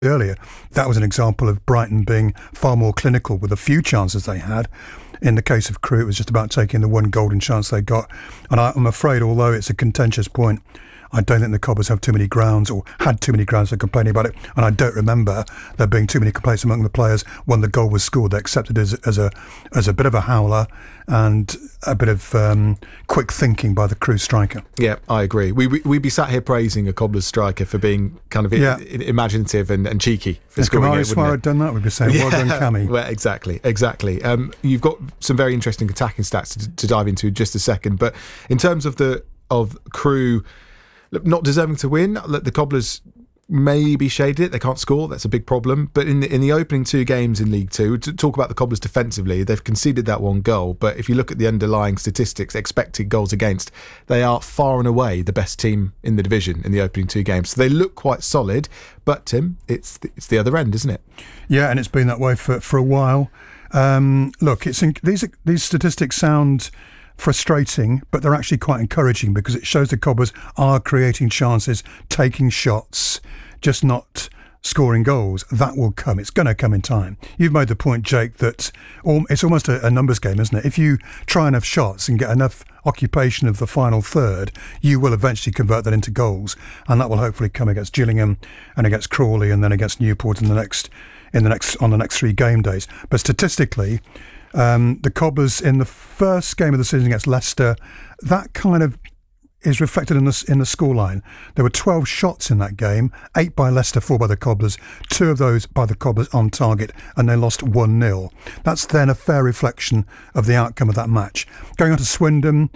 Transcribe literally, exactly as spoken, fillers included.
earlier, that was an example of Brighton being far more clinical with the few chances they had. In the case of Crewe, it was just about taking the one golden chance they got. And I, I'm afraid, although it's a contentious point, I don't think the Cobblers have too many grounds or had too many grounds for complaining about it. And I don't remember there being too many complaints among the players when the goal was scored. They accepted it as, as a as a bit of a howler and a bit of um, quick thinking by the Crewe striker. Yeah, I agree. We, we, we'd be sat here praising a Cobblers striker for being kind of yeah. I- imaginative and, and cheeky for if scoring Kamari it, Swire had done that, we'd be saying, well yeah, done, Cammy. Well, exactly, exactly. Um, you've got some very interesting attacking stats to, to dive into in just a second. But in terms of the of Crewe not deserving to win, the Cobblers maybe shaded it. They can't score. That's a big problem. But in the, in the opening two games in League Two, to talk about the Cobblers defensively, they've conceded that one goal. But if you look at the underlying statistics, expected goals against, they are far and away the best team in the division in the opening two games. So they look quite solid. But Tim, it's the, it's the other end, isn't it? Yeah, and it's been that way for for a while. Um, look, it's in, these these statistics sound frustrating, but they're actually quite encouraging because it shows the Cobblers are creating chances, taking shots, just not scoring goals. That will come. It's going to come in time. You've made the point, Jake, that it's almost a, a numbers game, isn't it? If you try enough shots and get enough occupation of the final third, you will eventually convert that into goals, and that will hopefully come against Gillingham and against Crawley and then against Newport in the next in the next on the next three game days. But statistically, Um, the Cobblers in the first game of the season against Leicester, that kind of is reflected in the in the scoreline. There were twelve shots in that game, eight by Leicester, four by the Cobblers, two of those by the Cobblers on target, and they lost one nil. That's then a fair reflection of the outcome of that match. Going on to Swindon,